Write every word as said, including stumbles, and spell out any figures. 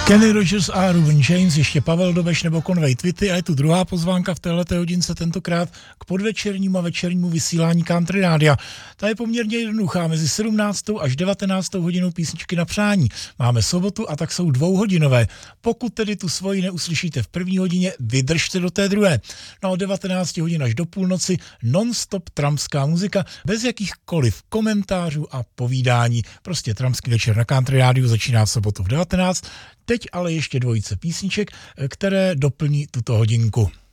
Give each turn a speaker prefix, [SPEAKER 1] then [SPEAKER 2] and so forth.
[SPEAKER 1] Kenny Rogers a Reuben James, ještě Pavel Dobeš nebo Conway Twitty a je tu druhá pozvánka v téhleté hodince, tentokrát k podvečernímu a večernímu vysílání Country Rádia. Ta je poměrně jednoduchá, mezi sedmnáctou až devatenáctou hodinou písničky na přání. Máme sobotu a tak jsou dvouhodinové. Pokud tedy tu svoji neuslyšíte v první hodině, vydržte do té druhé. No od devatenácti hodin až do půlnoci non-stop trampská muzika, bez jakýchkoliv komentářů a povídání. Prostě trampský večer na Country Rádiu začíná v sobotu v devatenáct. Teď ale ještě dvojice písniček, které doplní tuto hodinku.